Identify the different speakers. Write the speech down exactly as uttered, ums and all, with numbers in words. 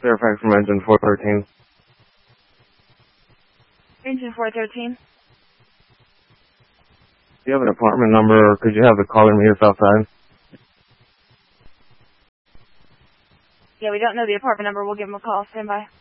Speaker 1: Fairfax from engine four thirteen.
Speaker 2: Engine four thirteen.
Speaker 1: Do you have an apartment number, or could you have the caller meet us outside?
Speaker 2: Yeah, we don't know the apartment number. We'll give him a call. Stand by.